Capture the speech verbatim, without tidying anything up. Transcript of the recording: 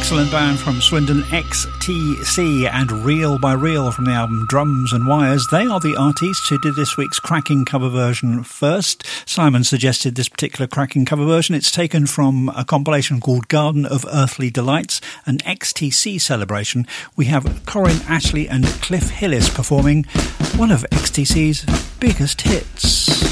Excellent band from Swindon, X T C, and Reel by Reel from the album Drums and Wires. They are the artists who did this week's cracking cover version first. Simon suggested this particular cracking cover version. It's taken from a compilation called Garden of Earthly Delights, an X T C celebration. We have Corinne Ashley and Cliff Hillis performing one of X T C's biggest hits.